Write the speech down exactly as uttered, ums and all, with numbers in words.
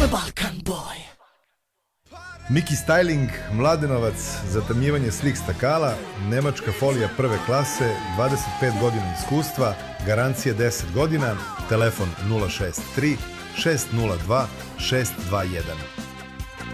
Balkan Boy. Miki Styling, Mladenovac, zatamnjivanje slik stakala, nemačka folija prve klase, dvadeset pet godina iskustva, garancija deset godina, telefon nula šest tri šest nula dva šest dva jedan.